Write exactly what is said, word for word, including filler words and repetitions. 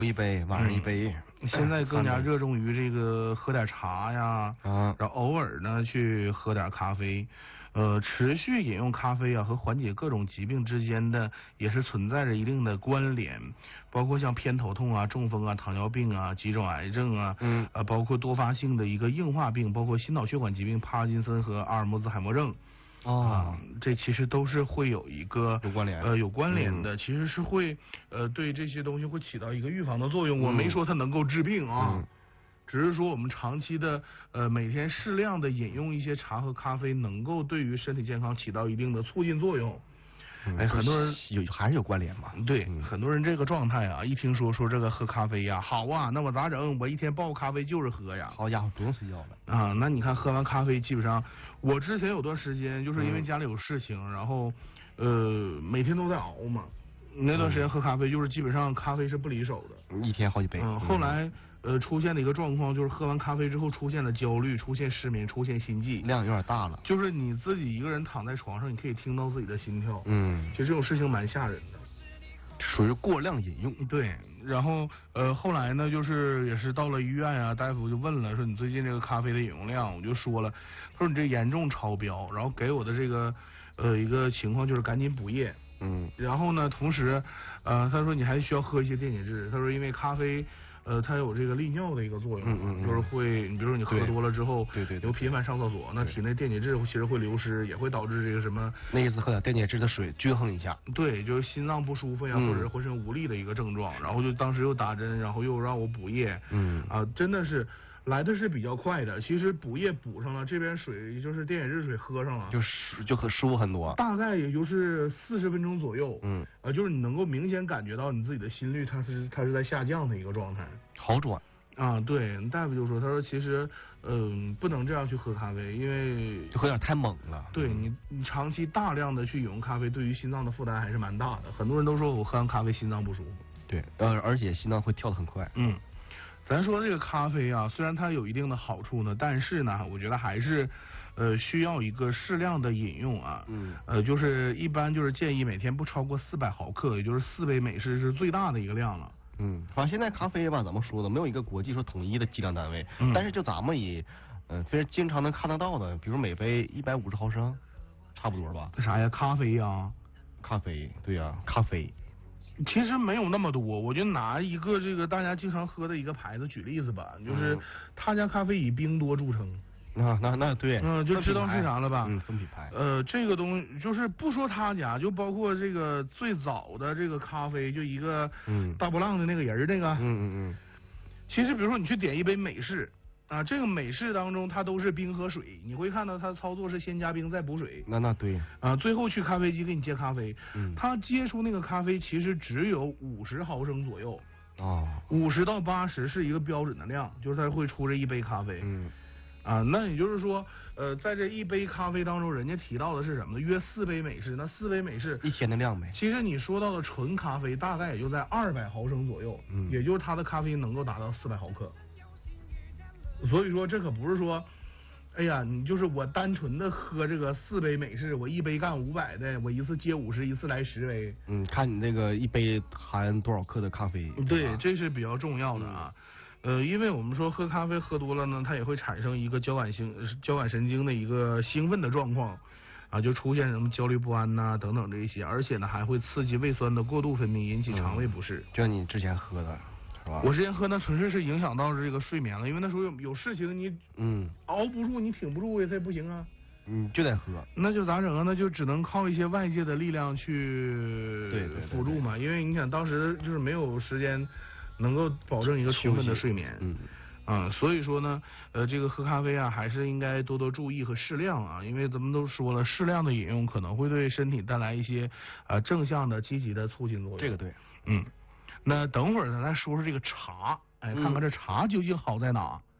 一杯，晚上一杯。 嗯、现在更加热衷于这个喝点茶呀， 啊， 然后偶尔呢去喝点咖啡。呃，持续饮用咖啡啊和缓解各种疾病之间的也是存在着一定的关联，包括像偏头痛啊、中风啊、糖尿病啊、几种癌症啊， 嗯， 呃，包括多发性的一个硬化病，包括心脑血管疾病、帕金森和阿尔莫兹海默症。 哦、 嗯，这其实都是会有一个有关联， 呃有关联的， 嗯、 其实是会呃对这些东西会起到一个预防的作用。 嗯、 我没说它能够治病啊。 嗯， 只是说我们长期的呃每天适量的饮用一些茶和咖啡，能够对于身体健康起到一定的促进作用。 嗯、 哎，很多人有还是有关联嘛？ 对、 嗯， 很多人这个状态啊，一听说说这个喝咖啡呀，好啊，那我咋整？我一天泡咖啡就是喝呀。 好家伙，不用睡觉了啊！那你看喝完咖啡，基本上我之前有段时间就是因为家里有事情，嗯、然后呃每天都在熬嘛。那段时间喝咖啡就是基本上咖啡是不离手的， 一天好几杯。 嗯，后来呃出现的一个状况就是喝完咖啡之后出现了焦虑，出现失眠，出现心悸， 量有点大了。 就是你自己一个人躺在床上，你可以听到自己的心跳。 嗯， 其实这种事情蛮吓人的， 属于过量饮用。 对，然后呃后来呢，就是也是到了医院啊，大夫就问了，说你最近这个咖啡的饮用量，我就说了，他说你这严重超标，然后给我的这个呃一个情况就是赶紧补液。 嗯， 然后呢，同时，呃，他说你还需要喝一些电解质。他说因为咖啡，呃，它有这个利尿的一个作用， 嗯嗯嗯， 就是会，你比如说你喝多了之后， 对对对， 又频繁上厕所，那体内电解质其实会流失，也会导致这个什么？ 那意思喝点电解质的水均衡一下。 对，就是心脏不舒服呀， 嗯、 或者是浑身无力的一个症状。然后就当时又打针，然后又让我补液。 嗯， 啊，真的是。来的是比较快的，其实补液补上了，这边水也就是电解质水喝上了， 就是就可舒服很多， 大概也就是四十分钟左右， 嗯， 啊，就是你能够明显感觉到你自己的心率它是它是在下降的一个状态， 好转啊，对，大夫就说，他说其实嗯、呃、不能这样去喝咖啡，因为就喝点太猛了， 对你你长期大量的去饮用咖啡，对于心脏的负担还是蛮大的，很多人都说我喝完咖啡心脏不舒服， 对，呃，而且心脏会跳得很快， 嗯。咱说这个咖啡啊，虽然它有一定的好处呢，但是呢，我觉得还是，呃，需要一个适量的饮用啊。 嗯。 呃，就是一般就是建议每天不超过四百毫克，也就是四杯美式是最大的一个量了。 嗯，反正现在咖啡吧，怎么说呢，没有一个国际说统一的计量单位， 嗯、 但是就咱们以，嗯、呃，非常经常能看得到的，比如每杯一百五十毫升，差不多吧。 啥呀？咖啡呀？ 咖啡，对呀、啊，咖啡。 其实没有那么多，我就拿一个这个大家经常喝的一个牌子举例子吧，就是他家咖啡以冰多著称。 那那那对， 嗯，就知道是啥了吧？ 嗯，分品牌。 呃，这个东西就是不说他家，就包括这个最早的这个咖啡，就一个嗯大波浪的那个人那个。 嗯嗯嗯。 其实比如说你去点一杯美式。啊，这个美式当中它都是冰和水，你会看到它操作是先加冰再补水。 那那对。 啊，最后去咖啡机给你接咖啡。 嗯。 它接出那个咖啡其实只有五十毫升左右。 哦。 五十到八十是一个标准的量，就是它会出这一杯咖啡。 嗯。 啊，那也就是说，呃，在这一杯咖啡当中，人家提到的是什么呢？约四杯美式，那四杯美式一天的量呗。 其实你说到的纯咖啡大概也就在二百毫升左右， 嗯， 也就是它的咖啡因能够达到四百毫克。所以说这可不是说，哎呀，你就是我单纯的喝这个四杯美式，我一杯干五百的，我一次接五十，一次来十杯。 嗯，看你那个一杯含多少克的咖啡。 对，这是比较重要的啊。嗯、呃，因为我们说喝咖啡喝多了呢，它也会产生一个交感性交感神经的一个兴奋的状况。啊，就出现什么焦虑不安呐、啊、等等这一些，而且呢还会刺激胃酸的过度分泌，引起肠胃不适。 嗯、就像你之前喝的。 我之前喝那纯粹是影响到这个睡眠了，因为那时候有有事情你嗯熬不住，你挺不住，它也不行啊。 嗯，就得喝。 那就咋整啊？那就只能靠一些外界的力量去对对辅助嘛。因为你想当时就是没有时间能够保证一个充分的睡眠。 嗯啊、嗯，所以说呢，呃，这个喝咖啡啊，还是应该多多注意和适量啊，因为咱们都说了，适量的饮用可能会对身体带来一些啊、呃、正向的、积极的促进作用。 这个对， 嗯。那等会儿呢，咱说说这个茶，哎，看看这茶究竟好在哪。